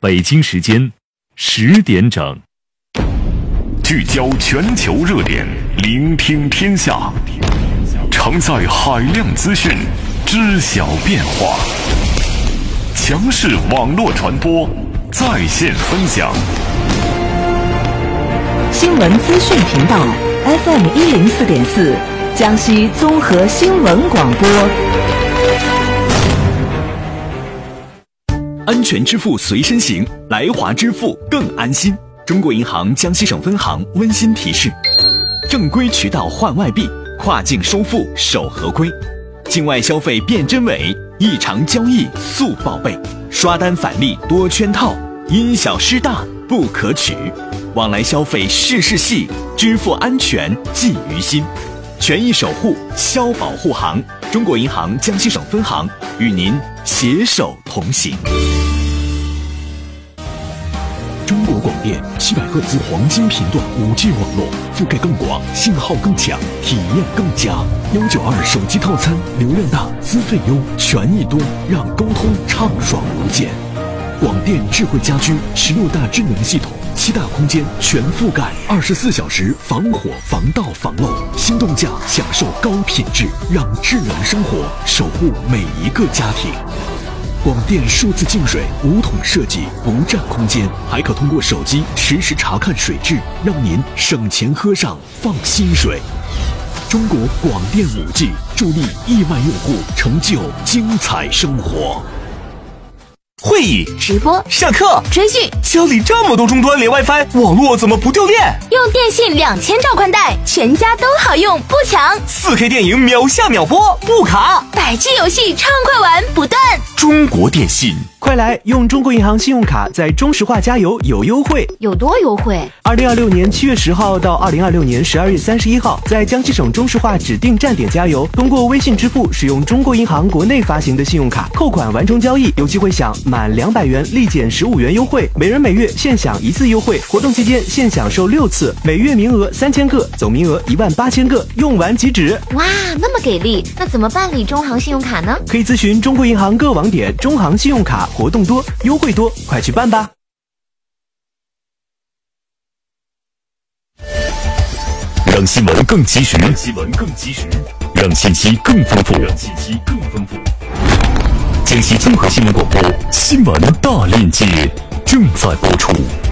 北京时间10点整。 聚焦全球热点，聆听天下，承载海量资讯，知晓变化。强势网络传播，在线分享。 新闻资讯频道 FM 104.4，江西综合新闻广播。 安全支付随身行，来华支付更安心。中国银行江西省分行温馨提示：正规渠道换外币，跨境收付守合规。境外消费辨真伪，异常交易速报备。刷单返利多圈套，因小失大不可取。往来消费事事细，支付安全记于心。权益守护，消保护行。中国银行江西省分行与您携手同行。中国广电700赫兹黄金频段5G 网络，覆盖更广，信号更强，体验更佳。192手机套餐，流量大，资费优，权益多，让沟通畅爽无间。广电智慧家居16大智能系统，7大空间全覆盖，24小时防火防盗防漏，心动价享受高品质，让智能生活守护每一个家庭。广电数字净水5桶设计，不占空间，还可通过手机实时查看水质，让您省钱喝上放心水。中国广电5G助力亿万用户成就精彩生活。 会议、 直播、 上课、 追剧， 家里这么多终端连 WiFi， 网络怎么不掉电？ 用电信2000兆宽带，全家都好用，不抢。 4K 电影秒下秒播，不卡。 100G 游戏畅快玩不断。 中国电信， 快来用中国银行信用卡在中石化加油有优惠。 有多优惠 ？2026年7月10号到2026年12月31号，在江西省中石化指定站点加油，通过微信支付使用中国银行国内发行的信用卡扣款完成交易，有机会享满200元立减15元优惠，每人每月限享1次优惠。活动期间限享受6次，每月名额3000个，总名额18000个，用完即止。 哇，那么给力！那怎么办理中行信用卡呢？ 可以咨询中国银行各网点，中行信用卡活动多，优惠多，快去办吧！ 让新闻更及时，让信息更丰富，江西综合新闻广播新闻大链接正在播出。